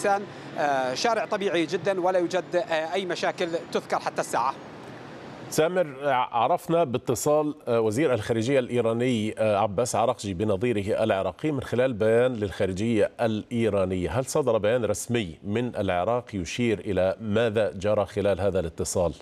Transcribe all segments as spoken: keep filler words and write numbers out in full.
ميسان شارع طبيعي جدا ولا يوجد أي مشاكل تذكر حتى الساعة. سامر، عرفنا باتصال وزير الخارجية الإيراني عباس عراقجي بنظيره العراقي من خلال بيان للخارجية الإيرانية، هل صدر بيان رسمي من العراق يشير إلى ماذا جرى خلال هذا الاتصال؟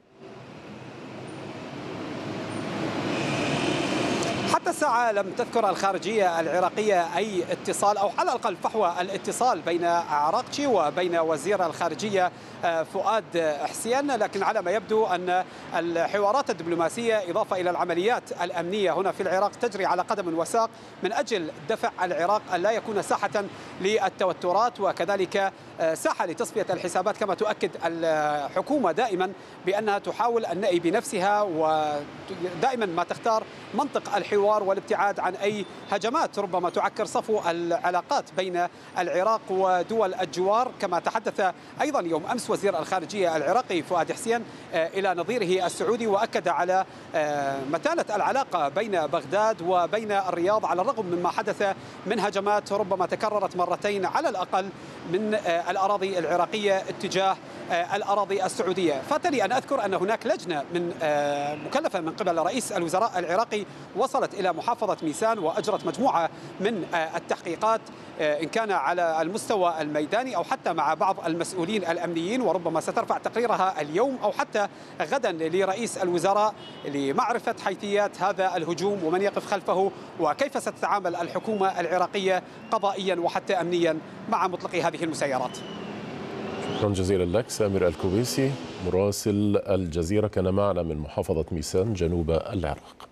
حتى الساعة لم تذكر الخارجية العراقية أي اتصال أو على الأقل فحوى الاتصال بين عراقجي وبين وزير الخارجية فؤاد حسين، لكن على ما يبدو أن الحوارات الدبلوماسية إضافة إلى العمليات الأمنية هنا في العراق تجري على قدم وساق من أجل دفع العراق أن لا يكون ساحة للتوترات وكذلك ساحة لتصفية الحسابات، كما تؤكد الحكومة دائما بأنها تحاول النأي بنفسها ودائما ما تختار منطق الحوار والابتعاد عن أي هجمات ربما تعكر صفو العلاقات بين العراق ودول الجوار، كما تحدث أيضا يوم أمس وزير الخارجية العراقي فؤاد حسين إلى نظيره السعودي وأكد على متانة العلاقة بين بغداد وبين الرياض على الرغم مما حدث من هجمات ربما تكررت مرتين على الأقل من الأراضي العراقية اتجاه الأراضي السعودية. فاتني أن أذكر أن هناك لجنة من مكلفة من قبل رئيس الوزراء العراقي وصلت إلى محافظة ميسان وأجرت مجموعة من التحقيقات إن كان على المستوى الميداني أو حتى مع بعض المسؤولين الأمنيين، وربما سترفع تقريرها اليوم أو حتى غدا لرئيس الوزراء لمعرفة حيثيات هذا الهجوم ومن يقف خلفه وكيف ستتعامل الحكومة العراقية قضائيا وحتى أمنيا مع مطلقي هذه المسيرات. شكرا جزيلا لك سامر الكوبيسي مراسل الجزيرة، كان معنا من محافظة ميسان جنوب العراق.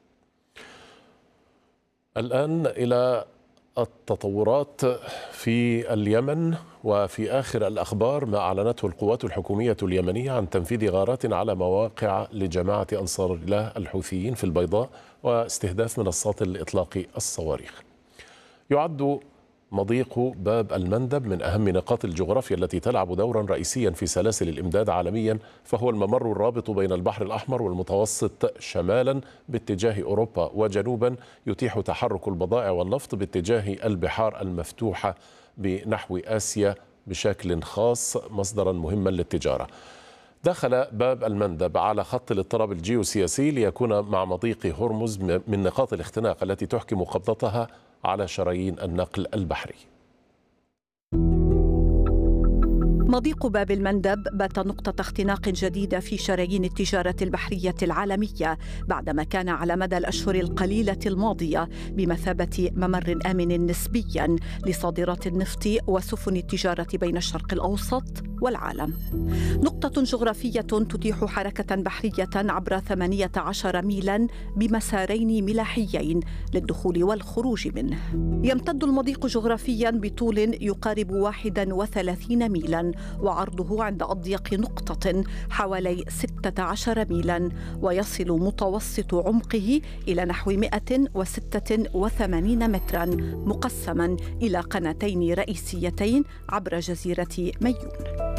الآن إلى التطورات في اليمن، وفي آخر الأخبار ما أعلنته القوات الحكومية اليمنية عن تنفيذ غارات على مواقع لجماعة أنصار الله الحوثيين في البيضاء واستهداف منصات لإطلاق الصواريخ. يعد مضيق باب المندب من أهم نقاط الجغرافيا التي تلعب دورا رئيسيا في سلاسل الإمداد عالميا، فهو الممر الرابط بين البحر الأحمر والمتوسط شمالا باتجاه أوروبا وجنوبا، يتيح تحرك البضائع والنفط باتجاه البحار المفتوحة بنحو آسيا بشكل خاص، مصدرا مهما للتجارة. دخل باب المندب على خط الاضطراب الجيوسياسي ليكون مع مضيق هرمز من نقاط الاختناق التي تحكم قبضتها على شرايين النقل البحري. مضيق باب المندب بات نقطة اختناق جديدة في شرايين التجارة البحرية العالمية بعدما كان على مدى الأشهر القليلة الماضية بمثابة ممر آمن نسبياً لصادرات النفط وسفن التجارة بين الشرق الأوسط والعالم. نقطة جغرافية تتيح حركة بحرية عبر ثمانية عشر ميلاً بمسارين ملاحيين للدخول والخروج منه. يمتد المضيق جغرافياً بطول يقارب واحد وثلاثين ميلاً وعرضه عند أضيق نقطة حوالي ستة عشر ميلاً، ويصل متوسط عمقه إلى نحو مئة وستة وثمانين متراً مقسماً إلى قناتين رئيسيتين عبر جزيرة ميون.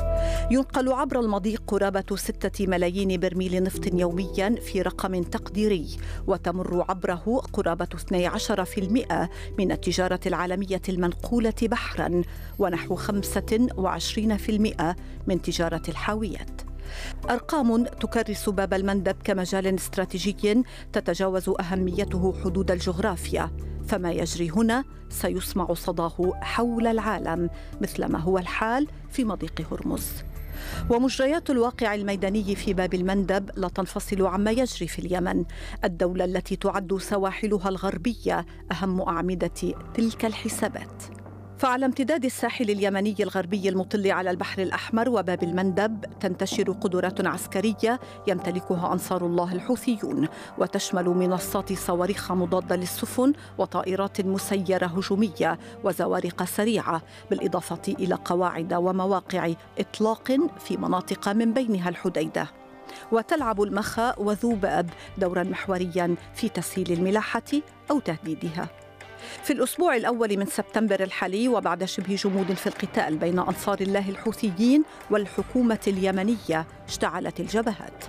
ينقل عبر المضيق قرابة ستة ملايين برميل نفط يومياً في رقم تقديري، وتمر عبره قرابة اثني عشر بالمئة من التجارة العالمية المنقولة بحراً ونحو خمسة وعشرين بالمئة من تجارة الحاويات. أرقام تكرس باب المندب كمجال استراتيجي تتجاوز أهميته حدود الجغرافيا، فما يجري هنا سيسمع صداه حول العالم مثلما هو الحال في مضيق هرمز. ومجريات الواقع الميداني في باب المندب لا تنفصل عما يجري في اليمن، الدولة التي تعد سواحلها الغربية أهم أعمدة تلك الحسابات. فعلى امتداد الساحل اليمني الغربي المطل على البحر الأحمر وباب المندب تنتشر قدرات عسكرية يمتلكها أنصار الله الحوثيون، وتشمل منصات صواريخ مضادة للسفن وطائرات مسيرة هجومية وزوارق سريعة، بالإضافة إلى قواعد ومواقع إطلاق في مناطق من بينها الحديدة. وتلعب المخا وذوباب دورا محوريا في تسهيل الملاحة أو تهديدها. في الأسبوع الأول من سبتمبر الحالي وبعد شبه جمود في القتال بين أنصار الله الحوثيين والحكومة اليمنية اشتعلت الجبهات.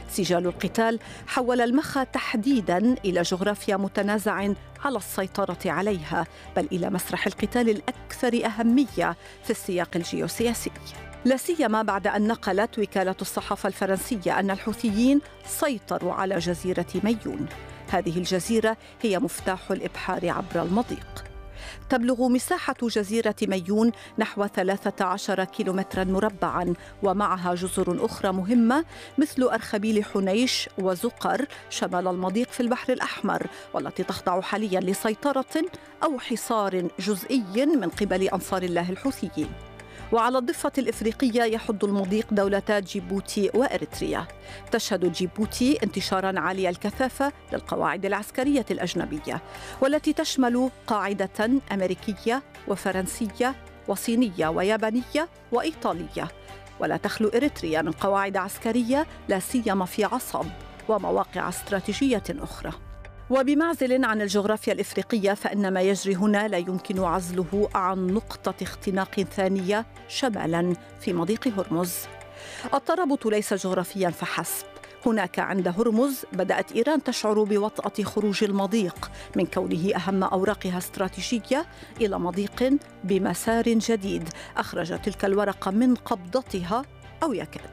سجال القتال حول المخا تحديداً إلى جغرافيا متنازع على السيطرة عليها، بل إلى مسرح القتال الأكثر أهمية في السياق الجيوسياسي، لا سيما بعد أن نقلت وكالة الصحافة الفرنسية أن الحوثيين سيطروا على جزيرة ميون. هذه الجزيرة هي مفتاح الإبحار عبر المضيق. تبلغ مساحة جزيرة ميون نحو ثلاثة عشر كيلومتراً مربعاً، ومعها جزر أخرى مهمة مثل أرخبيل حنيش وزقر شمال المضيق في البحر الأحمر، والتي تخضع حالياً لسيطرة أو حصار جزئي من قبل أنصار الله الحوثيين. وعلى الضفة الإفريقية يحد المضيق دولتا جيبوتي وإريتريا. تشهد جيبوتي انتشاراً عالي الكثافة للقواعد العسكرية الأجنبية، والتي تشمل قاعدة أمريكية وفرنسية وصينية ويابانية وإيطالية. ولا تخلو إريتريا من قواعد عسكرية لا سيما في عصب ومواقع استراتيجية أخرى. وبمعزل عن الجغرافيا الإفريقية، فإن ما يجري هنا لا يمكن عزله عن نقطة اختناق ثانية شمالاً في مضيق هرمز. الترابط ليس جغرافياً فحسب. هناك عند هرمز بدأت إيران تشعر بوطأة خروج المضيق من كونه أهم أوراقها استراتيجية إلى مضيق بمسار جديد أخرج تلك الورقة من قبضتها أو يكاد.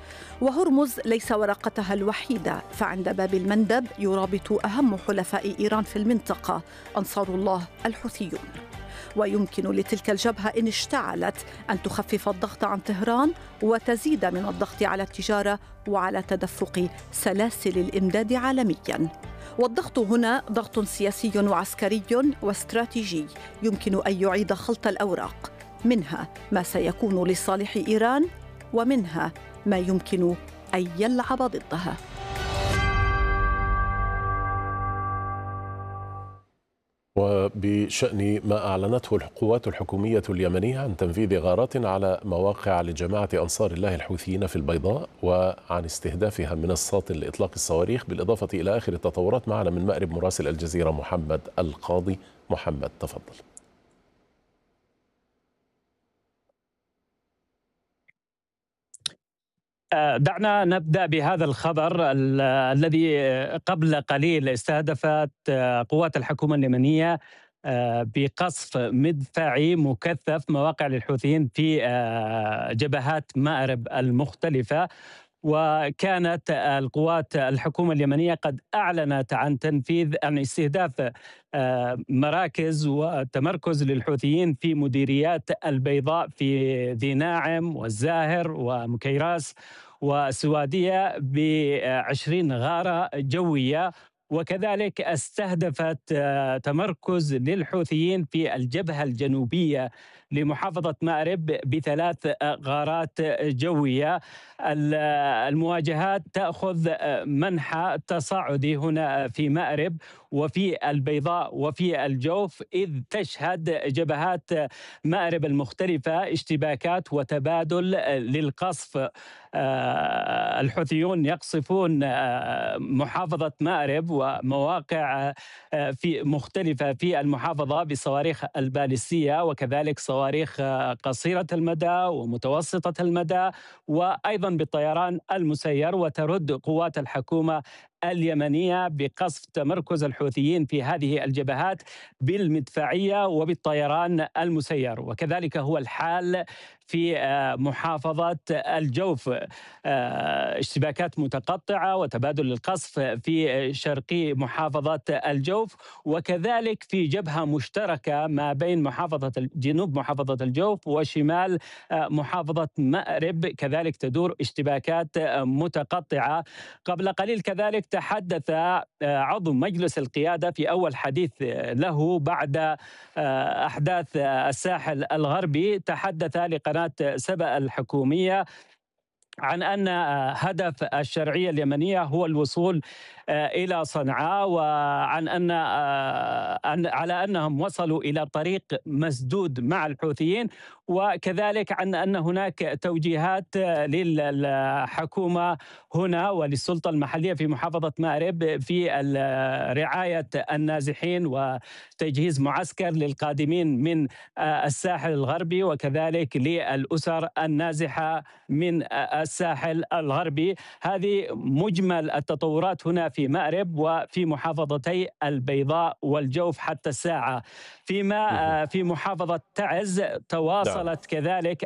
وهرمز ليس ورقتها الوحيدة، فعند باب المندب يرابط أهم حلفاء إيران في المنطقة أنصار الله الحوثيون. ويمكن لتلك الجبهة إن اشتعلت أن تخفف الضغط عن طهران وتزيد من الضغط على التجارة وعلى تدفق سلاسل الإمداد عالمياً. والضغط هنا ضغط سياسي وعسكري واستراتيجي يمكن أن يعيد خلط الأوراق، منها ما سيكون لصالح إيران ومنها ما يمكن أن يلعب ضدها. وبشأن ما أعلنته القوات الحكومية اليمنية عن تنفيذ غارات على مواقع لجماعة أنصار الله الحوثيين في البيضاء وعن استهدافها منصات لإطلاق الصواريخ، بالإضافة إلى آخر التطورات، معنا من مأرب مراسل الجزيرة محمد القاضي. محمد، تفضل. دعنا نبدأ بهذا الخبر الذي قبل قليل استهدفت قوات الحكومة اليمنية بقصف مدفعي مكثف مواقع للحوثيين في جبهات مأرب المختلفة. وكانت القوات الحكومة اليمنية قد أعلنت عن تنفيذ عن استهداف مراكز وتمركز للحوثيين في مديريات البيضاء في ذي ناعم والزاهر ومكيراس والسوادية بعشرين غارة جوية. وكذلك استهدفت تمركز للحوثيين في الجبهة الجنوبية لمحافظة مأرب بثلاث غارات جوية. المواجهات تأخذ منحى تصاعدي هنا في مأرب وفي البيضاء وفي الجوف، إذ تشهد جبهات مأرب المختلفة اشتباكات وتبادل للقصف. الحوثيون يقصفون محافظة مأرب ومواقع في مختلفة في المحافظة بصواريخ البالستية، وكذلك صواريخ قصيرة المدى ومتوسطة المدى، وأيضا بالطيران المسير. وترد قوات الحكومة اليمنية بقصف تمركز الحوثيين في هذه الجبهات بالمدفعية وبالطيران المسير. وكذلك هو الحال في محافظة الجوف، اشتباكات متقطعة وتبادل القصف في شرقي محافظة الجوف، وكذلك في جبهة مشتركة ما بين محافظة جنوب محافظة الجوف وشمال محافظة مأرب، كذلك تدور اشتباكات متقطعة. قبل قليل كذلك تحدث عضو مجلس القيادة في أول حديث له بعد أحداث الساحل الغربي، تحدث لقناة سبأ الحكومية عن أن هدف الشرعية اليمنية هو الوصول إلى صنعاء، وعن أن على أنهم وصلوا إلى طريق مسدود مع الحوثيين، وكذلك عن أن هناك توجيهات للحكومة هنا وللسلطة المحلية في محافظة مأرب في رعاية النازحين وتجهيز معسكر للقادمين من الساحل الغربي، وكذلك للأسر النازحة من الساحل الغربي. هذه مجمل التطورات هنا في مأرب وفي محافظتي البيضاء والجوف حتى الساعة. فيما في محافظة تعز تواصلت كذلك